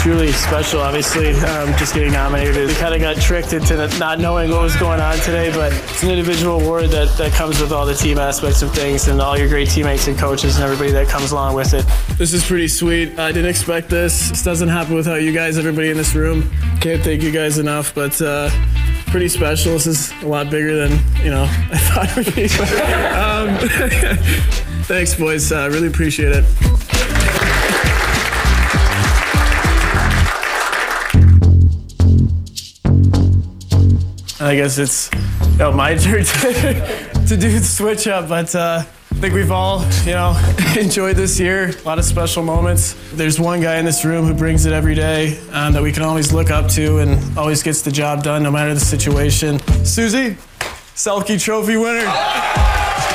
truly special, obviously, just getting nominated. We kind of got tricked into not knowing what was going on today, but it's an individual award that comes with all the team aspects of things and all your great teammates and coaches and everybody that comes along with it. This is pretty sweet. I didn't expect this. This doesn't happen without you guys, everybody in this room. Can't thank you guys enough, but pretty special. This is a lot bigger than, I thought it would be. Thanks, boys. Really appreciate it. I guess it's my turn to do the switch up, but I think we've all, enjoyed this year. A lot of special moments. There's one guy in this room who brings it every day that we can always look up to and always gets the job done no matter the situation. Susie, Selke Trophy winner.